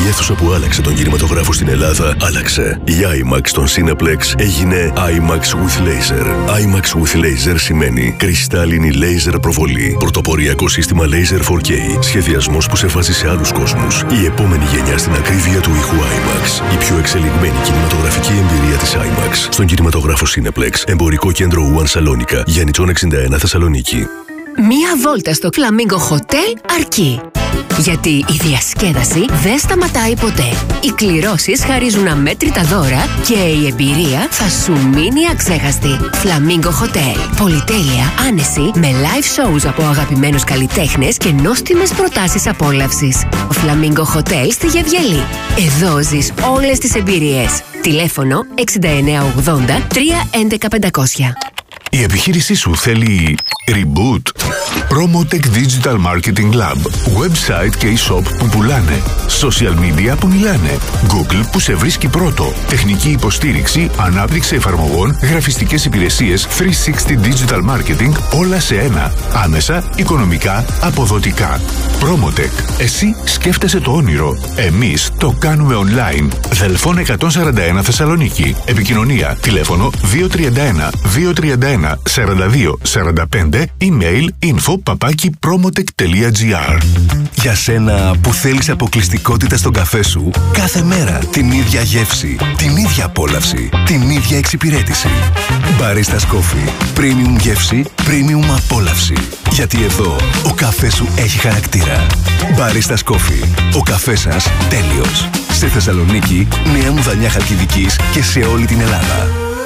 αίθουσα που άλλαξε τον κινηματογράφο στην Ελλάδα άλλαξε. Η IMAX στον Cineplex έγινε IMAX with Laser. IMAX with Laser σημαίνει κρυστάλλινη laser προβολή, πρωτοποριακό σύστημα Laser 4K, σχεδιασμός που σε βάζει σε άλλους κόσμους, η επόμενη γενιά στην ακρίβεια του ήχου IMAX, η πιο εξελιγμένη κινηματογραφική εμπειρία της IMAX στον κινηματογράφο Cineplex, εμπορικό κέντρο One Salonica, Γιαννητσών 61 Θεσσαλονίκη. Μία βόλτα στο Flamingo Hotel αρκεί. Γιατί η διασκέδαση δεν σταματάει ποτέ. Οι κληρώσεις χαρίζουν αμέτρητα δώρα και η εμπειρία θα σου μείνει αξέχαστη. Flamingo Hotel. Πολυτέλεια, άνεση, με live shows από αγαπημένους καλλιτέχνες και νόστιμες προτάσεις απόλαυσης. Flamingo Hotel στη Γεβγελή. Εδώ ζεις όλες τις εμπειρίες. Τηλέφωνο 6980 311 500. Η επιχείρησή σου θέλει reboot? Promotech Digital Marketing Lab. Website και e-shop που πουλάνε. Social media που μιλάνε. Google που σε βρίσκει πρώτο. Τεχνική υποστήριξη, ανάπτυξη εφαρμογών, γραφιστικές υπηρεσίες, 360 Digital Marketing, όλα σε ένα. Άμεσα, οικονομικά, αποδοτικά. Promotech. Εσύ σκέφτεσαι το όνειρο. Εμείς το κάνουμε online. Δελφών 141 Θεσσαλονίκη. Επικοινωνία. Τηλέφωνο 231 231 42 45. Email info@promotech.gr. Για σένα που θέλεις αποκλειστικότητα στον καφέ σου, κάθε μέρα την ίδια γεύση, την ίδια απόλαυση, την ίδια εξυπηρέτηση. Baristas Coffee. Premium γεύση, premium απόλαυση. Γιατί εδώ ο καφές σου έχει χαρακτήρα. Baristas Coffee. Ο καφές σας τέλειος. Σε Θεσσαλονίκη, Νέα Μουδανιά Χαλκιδικής και σε όλη την Ελλάδα.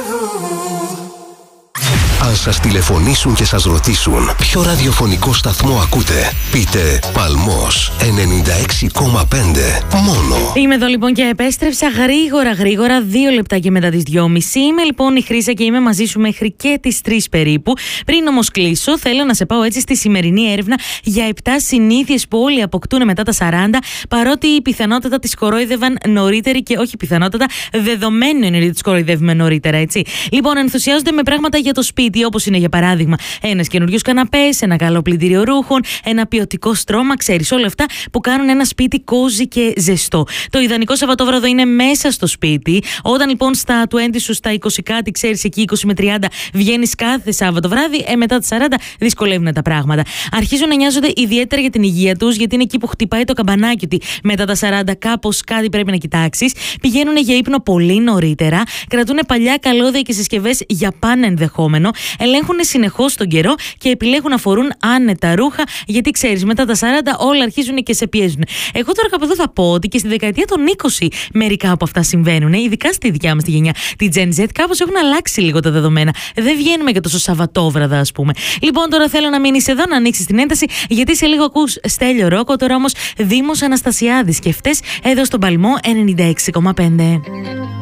Αν σας τηλεφωνήσουν και σας ρωτήσουν ποιο ραδιοφωνικό σταθμό ακούτε, πείτε Παλμός 96,5 μόνο. Είμαι εδώ λοιπόν και επέστρεψα γρήγορα, 2 λεπτά και μετά τις 2.30. Είμαι λοιπόν η Χρύσα και είμαι μαζί σου μέχρι και τις 3 περίπου. Πριν όμως κλείσω, θέλω να σε πάω έτσι στη σημερινή έρευνα για 7 συνήθειες που όλοι αποκτούν μετά τα 40, παρότι η πιθανότητα τις κορόιδευαν νωρίτερη και όχι πιθανότητα, δεδομένο είναι ότι τις κοροϊδεύουμε νωρίτερα, έτσι. Λοιπόν, ενθουσιάζονται με πράγματα για το σπίτι, όπως είναι για παράδειγμα ένας καινούριος καναπές, ένα καλό πλυντήριο ρούχων, ένα ποιοτικό στρώμα, ξέρεις, όλα αυτά που κάνουν ένα σπίτι κόζι και ζεστό. Το ιδανικό Σαββατόβραδο είναι μέσα στο σπίτι. Όταν λοιπόν στα 20 σου, στα 20 κάτι, ξέρεις, εκεί 20 με 30 βγαίνεις κάθε Σάββατο βράδυ, μετά τα 40 δυσκολεύουν τα πράγματα. Αρχίζουν να νοιάζονται ιδιαίτερα για την υγεία τους, γιατί είναι εκεί που χτυπάει το καμπανάκι ότι μετά τα 40 κάπως κάτι πρέπει να κοιτάξεις. Πηγαίνουν για ύπνο πολύ νωρίτερα, κρατούν παλιά καλώδια και συσκευές για πάνε ενδεχόμενο. Ελέγχουν συνεχώς τον καιρό και επιλέγουν να φορούν άνετα ρούχα, γιατί ξέρεις, μετά τα 40 όλα αρχίζουν και σε πιέζουν. Εγώ τώρα κάπου εδώ θα πω ότι και στη δεκαετία των 20 μερικά από αυτά συμβαίνουν, ειδικά στη δικιά μας τη γενιά. Τη Gen Z κάπως έχουν αλλάξει λίγο τα δεδομένα. Δεν βγαίνουμε και τόσο Σαββατόβραδα, ας πούμε. Λοιπόν, τώρα θέλω να μείνεις εδώ, να ανοίξεις την ένταση, γιατί σε λίγο ακούς Στέλιο Ρόκο, τώρα όμως Δήμος Αναστασιάδης και φτες εδώ στον Παλμό 96,5.